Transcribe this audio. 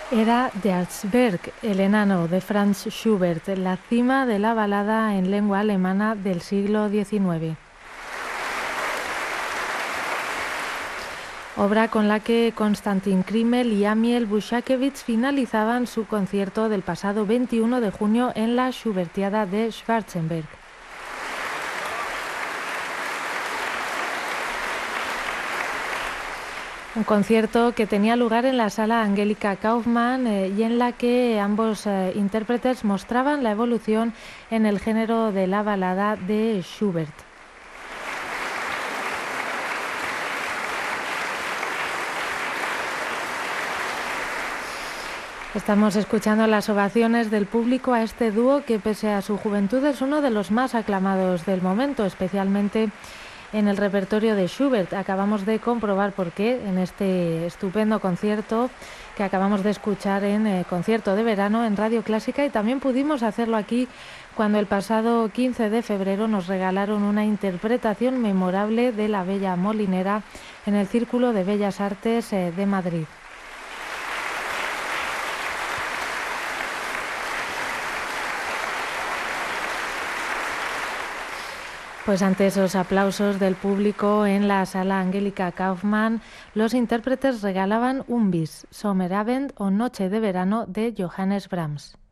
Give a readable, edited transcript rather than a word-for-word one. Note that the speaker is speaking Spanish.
Era Jazzberg, el enano de Franz Schubert, la cima de la balada en lengua alemana del siglo XIX. Obra con la que Konstantin Krimmel y Amiel Bushakevich finalizaban su concierto del pasado 21 de junio en la Schubertiada de Schwarzenberg. Un concierto que tenía lugar en la sala Angelika Kaufmann y en la que ambos intérpretes mostraban la evolución en el género de la balada de Schubert. Estamos escuchando las ovaciones del público a este dúo que, pese a su juventud, es uno de los más aclamados del momento, especialmente en el repertorio de Schubert. Acabamos de comprobar por qué en este estupendo concierto que acabamos de escuchar en Concierto de Verano en Radio Clásica, y también pudimos hacerlo aquí cuando el pasado 15 de febrero nos regalaron una interpretación memorable de La Bella Molinera en el Círculo de Bellas Artes de Madrid. Pues ante esos aplausos del público en la sala Angelika Kaufmann, los intérpretes regalaban un bis, Sommerabend o Noche de Verano de Johannes Brahms.